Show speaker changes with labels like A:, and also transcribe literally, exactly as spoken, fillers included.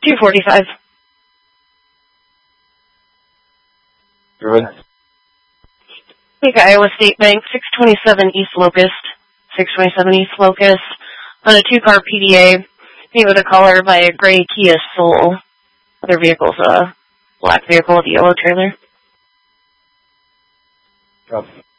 A: two forty-five.
B: Good.
A: Take Iowa State Bank, six twenty-seven East Locust. six twenty-seven East Locust. On a two-car P D A. Paint with a color by a gray Kia Soul. Other vehicle's a black vehicle with a yellow trailer.
B: Copy.